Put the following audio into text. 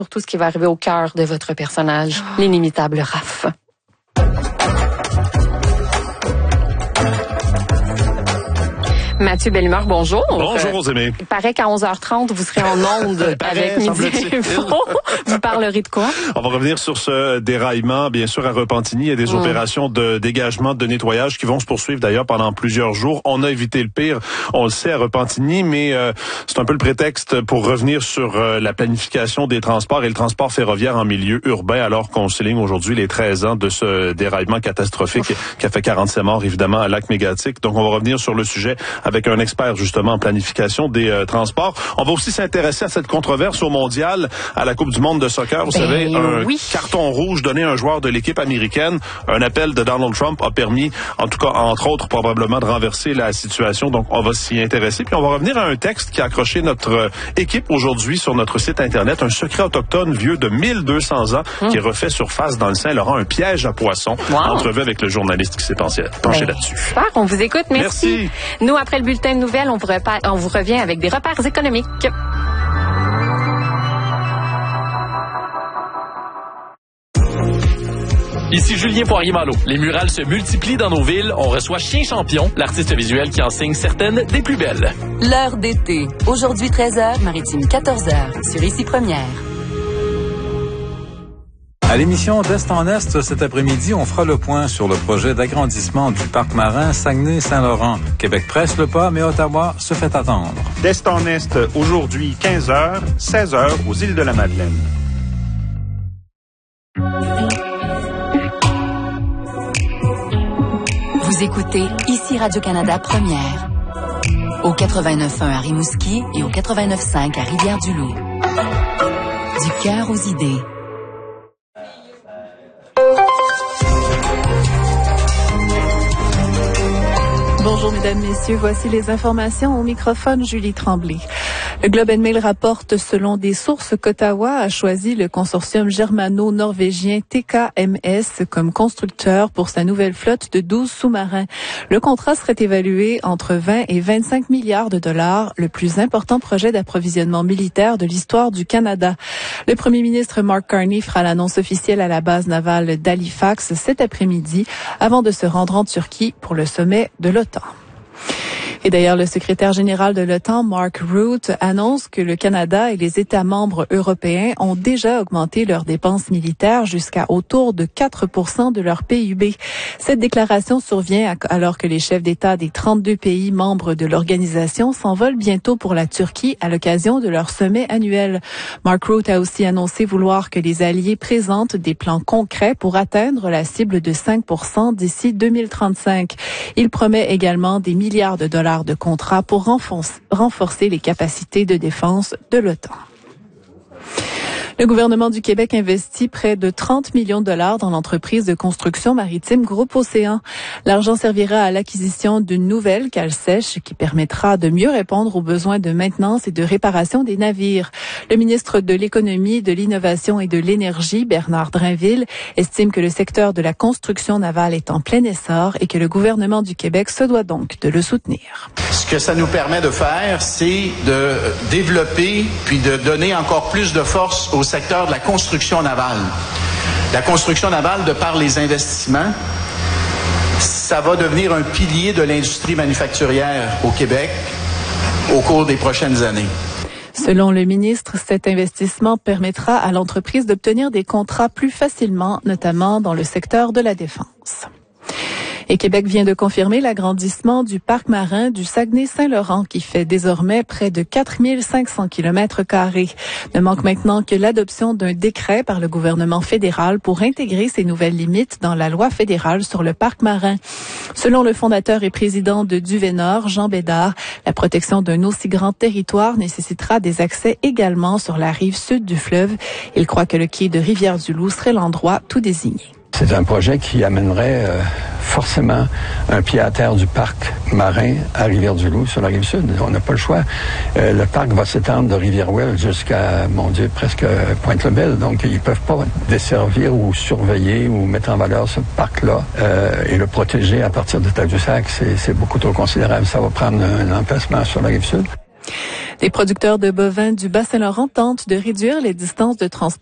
Surtout ce qui va arriver au cœur de votre personnage, l'inimitable Raph. Mathieu Bellemare, bonjour. Bonjour, Rosemée. Il paraît qu'à 11h30, vous serez en onde avec Midi Info. Vous parlerez de quoi? On va revenir sur ce déraillement, bien sûr, à Repentigny. Il y a des opérations de dégagement, de nettoyage qui vont se poursuivre d'ailleurs pendant plusieurs jours. On a évité le pire, on le sait, à Repentigny, mais c'est un peu le prétexte pour revenir sur la planification des transports et le transport ferroviaire en milieu urbain, alors qu'on souligne aujourd'hui les 13 ans de ce déraillement catastrophique qui a fait 47 morts, évidemment, à Lac-Mégantic. Donc, on va revenir sur le sujet avec un expert, justement, en planification des transports. On va aussi s'intéresser à cette controverse au mondial, à la Coupe du monde de soccer. Vous savez, un carton rouge donné à un joueur de l'équipe américaine. Un appel de Donald Trump a permis, en tout cas, entre autres, probablement de renverser la situation. Donc, on va s'y intéresser. Puis, on va revenir à un texte qui a accroché notre équipe aujourd'hui sur notre site Internet. Un secret autochtone vieux de 1200 ans qui refait surface dans le Saint-Laurent. Un piège à poissons. Entrevue avec le journaliste qui s'est penché là-dessus. Super, on vous écoute. Merci. Nous, après le bulletin de nouvelles, on vous revient avec des repères économiques. Ici Julien Poirier-Malo. Les murales se multiplient dans nos villes. On reçoit Chien Champion, l'artiste visuel qui en signe certaines des plus belles. L'heure d'été. Aujourd'hui 13h, Maritime 14h. Sur Ici Première. À l'émission d'Est en Est, cet après-midi, on fera le point sur le projet d'agrandissement du parc marin Saguenay-Saint-Laurent. Québec presse le pas, mais Ottawa se fait attendre. D'Est en Est, aujourd'hui 15h, 16h aux îles de la Madeleine. Vous écoutez Ici Radio-Canada Première. Au 89.1 à Rimouski et au 89.5 à Rivière-du-Loup. Du cœur aux idées. Bonjour mesdames, messieurs, voici les informations au microphone Julie Tremblay. Le Globe and Mail rapporte, selon des sources qu'Ottawa a choisi le consortium germano-norvégien TKMS comme constructeur pour sa nouvelle flotte de 12 sous-marins. Le contrat serait évalué entre 20 et 25 milliards de dollars, le plus important projet d'approvisionnement militaire de l'histoire du Canada. Le premier ministre Mark Carney fera l'annonce officielle à la base navale d'Halifax cet après-midi, avant de se rendre en Turquie pour le sommet de l'OTAN. Et d'ailleurs, le secrétaire général de l'OTAN, Mark Rutte, annonce que le Canada et les États membres européens ont déjà augmenté leurs dépenses militaires jusqu'à autour de 4% de leur PIB. Cette déclaration survient alors que les chefs d'État des 32 pays membres de l'organisation s'envolent bientôt pour la Turquie à l'occasion de leur sommet annuel. Mark Rutte a aussi annoncé vouloir que les alliés présentent des plans concrets pour atteindre la cible de 5% d'ici 2035. Il promet également des milliards de dollars de contrats pour renforcer les capacités de défense de l'OTAN. Le gouvernement du Québec investit près de 30 millions de dollars dans l'entreprise de construction maritime Groupe Océan. L'argent servira à l'acquisition d'une nouvelle cale sèche qui permettra de mieux répondre aux besoins de maintenance et de réparation des navires. Le ministre de l'Économie, de l'Innovation et de l'Énergie, Bernard Drainville, estime que le secteur de la construction navale est en plein essor et que le gouvernement du Québec se doit donc de le soutenir. Ce que ça nous permet de faire, c'est de développer puis de donner encore plus de force au secteur de la construction navale. La construction navale, de par les investissements, ça va devenir un pilier de l'industrie manufacturière au Québec au cours des prochaines années. Selon le ministre, cet investissement permettra à l'entreprise d'obtenir des contrats plus facilement, notamment dans le secteur de la défense. Et Québec vient de confirmer l'agrandissement du parc marin du Saguenay-Saint-Laurent qui fait désormais près de 4500 km². Ne manque maintenant que l'adoption d'un décret par le gouvernement fédéral pour intégrer ces nouvelles limites dans la loi fédérale sur le parc marin. Selon le fondateur et président de Duvénor, Jean Bédard, la protection d'un aussi grand territoire nécessitera des accès également sur la rive sud du fleuve. Il croit que le quai de Rivière-du-Loup serait l'endroit tout désigné. C'est un projet qui amènerait forcément un pied à terre du parc marin à Rivière-du-Loup sur la rive sud. On n'a pas le choix. Le parc va s'étendre de Rivière-Ouelle jusqu'à, presque Pointe-le-Bel. Donc, ils peuvent pas desservir ou surveiller ou mettre en valeur ce parc-là et le protéger à partir de Tadoussac. C'est beaucoup trop considérable. Ça va prendre un emplacement sur la rive sud. Les producteurs de bovins du Bas-Saint-Laurent tentent de réduire les distances de transport